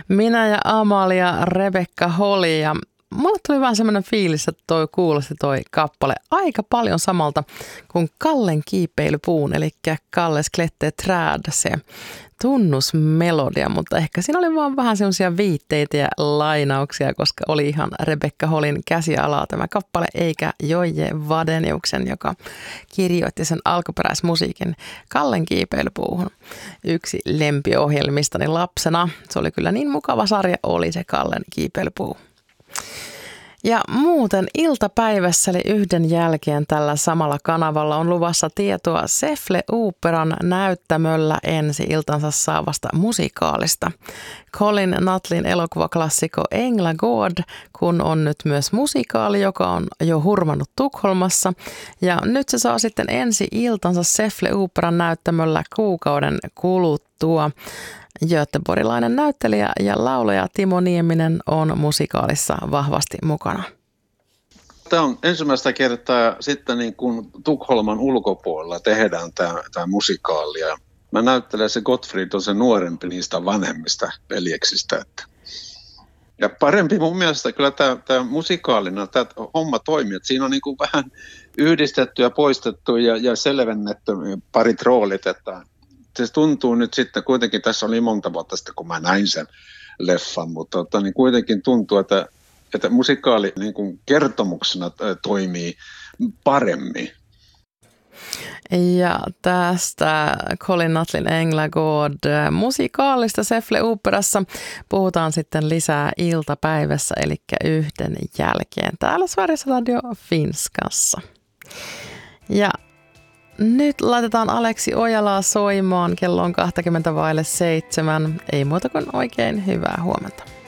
Minä ja Amalia, Rebekka Holly ja mulle tuli vähän semmoinen fiilis, että kuulosti toi kappale aika paljon samalta kuin Kallen kiipeilypuun, eli Kalles klette träd, se tunnusmelodia, mutta ehkä siinä oli vaan vähän semmoisia viitteitä ja lainauksia, koska oli ihan Rebekka Hollyn käsialaa tämä kappale, eikä Joje Vadeniuksen, joka kirjoitti sen alkuperäismusiikin Kallen kiipeilypuuhun. Yksi lempiohjelmistani lapsena. Se oli kyllä niin mukava sarja, oli se Kallen kiipeilypuu. Ja muuten iltapäivässä eli yhden jälkeen tällä samalla kanavalla on luvassa tietoa Säffle Operan näyttämöllä ensi iltansa saavasta musikaalista. Colin Nutleyn elokuvaklassikko Änglagård, kun on nyt myös musikaali, joka on jo hurmannut Tukholmassa. Ja nyt se saa sitten ensi iltansa Säffle Operan näyttämöllä kuukauden kuluttua. Göteborgilainen näyttelijä ja laulaja Timo Nieminen on musikaalissa vahvasti mukana. Tämä on ensimmäistä kertaa sitten niin kuin Tukholman ulkopuolella tehdään tämä musikaali. Ja mä näyttelen se Gottfried on se nuorempi niistä vanhemmista veljeksistä. Ja parempi mun mielestä kyllä tämä musikaalina, tämä homma toimii. Että siinä on niin kuin vähän yhdistetty ja poistettu ja selvennetty parit roolit, että se tuntuu nyt sitten, kuitenkin tässä oli monta vuotta sitten, kun mä näin sen leffan, mutta niin kuitenkin tuntuu, että musikaali niin kuin kertomuksena toimii paremmin. Ja tästä Colin Nutleyn Änglagård musikaalista Säffle Operassa puhutaan sitten lisää iltapäivässä, eli yhden jälkeen täällä Sveriges Radio Finskassa. Ja nyt laitetaan Aleksi Ojalaa soimaan, kello on 7:20. Ei muuta kuin oikein hyvää huomenta.